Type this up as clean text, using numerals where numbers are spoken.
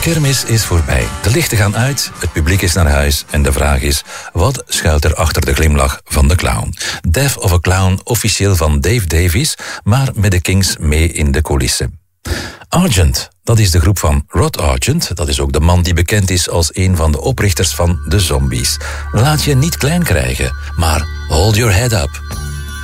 kermis is voorbij. De lichten gaan uit, het publiek is naar huis en de vraag is: wat schuilt er achter de glimlach van de clown? Death of a Clown, officieel van Dave Davies, maar met de Kings mee in de coulissen. Argent, dat is de groep van Rod Argent. Dat is ook de man die bekend is als een van de oprichters van de Zombies. Laat je niet klein krijgen, maar hold your head up.